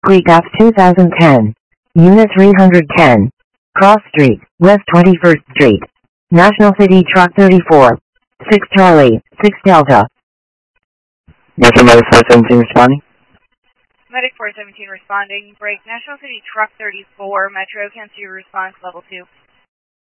Greek Ave 2010. Unit 310. Cross Street, West 21st Street. National City Truck 34. 6 Charlie, 6 Delta. Metro Medic 417 responding. Medic 417 responding. Break National City Truck 34, Metro, cancel your response, level 2.